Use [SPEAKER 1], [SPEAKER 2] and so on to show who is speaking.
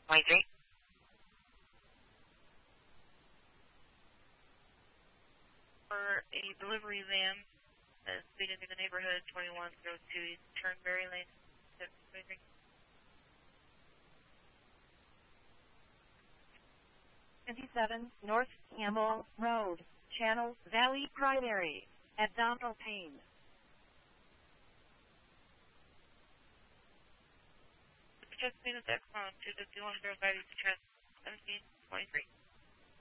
[SPEAKER 1] 23. For a delivery van that's speeding through the neighborhood, 2102 East Turnberry Lane, 23.
[SPEAKER 2] 27 North Campbell Road, Channel Valley Primary, Abdominal Pain.
[SPEAKER 1] Chest pain is Exxon 25105 East Trent 1723.